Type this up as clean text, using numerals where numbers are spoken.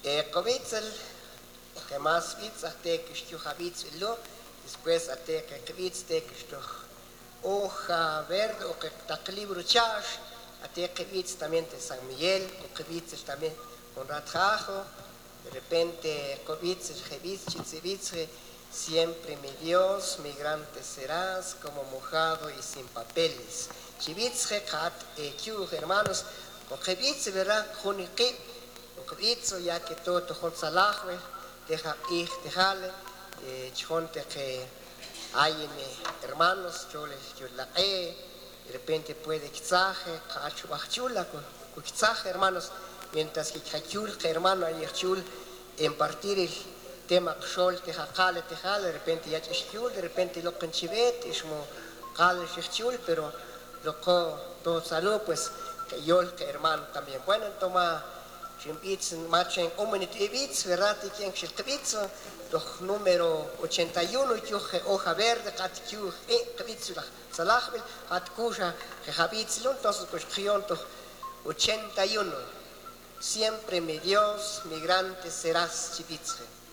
Kovitzel, que más vitz, hasta que estuhavitz lo, después hasta que kvitz, que estuh hoja verde, o que taklibro chash, hasta que vitz también de San Miguel, o que vitz también con Ratjajo, de repente kovitz, chivitz, siempre mi Dios, migrante serás, como mojado y sin papeles. Chivitz, hermanos, o que vitz, verá, juniqui. Ya que todo tojón salajwe, deja ir, dejale, chonte que hay hermanos, yo la de repente puede quizaje, cachubachula, quizaje hermanos, mientras que chachul, que hermano, hay chul, en partir el tema xol, tejale, de repente ya chul, de repente lo canchivet, ismo cale chul, pero lo que todo salud, pues que yo, que hermano también. Bueno, toma. Shimbitz, machen Omenitibitz, verrati quien Shilkabitz, doch número 81, y hoja verde, Katkiu, Kabitz, Salahbil, Hatkusha, Habitz, entonces pues Kion, 81. Siempre mi Dios, migrante serás, Chibitz.